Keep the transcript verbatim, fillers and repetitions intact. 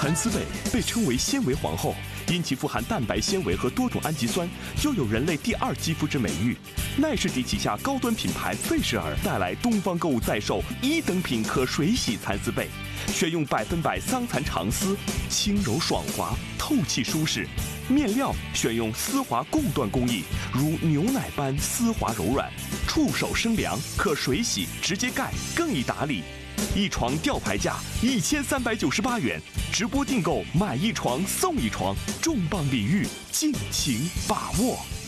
蚕丝被被称为纤维皇后，因其富含蛋白纤维和多种氨基酸，又有人类第二肌肤之美誉。奈士迪旗下高端品牌费舍尔带来东方购物在售一等品可水洗蚕丝被，选用百分百桑蚕长丝，轻柔爽滑，透气舒适。面料选用丝滑供缎工艺，如牛奶般丝滑柔软，触手生凉，可水洗直接盖，更易打理。一床吊牌价一千三百九十八元，直播订购买一床送一床，重磅礼遇，尽情把握。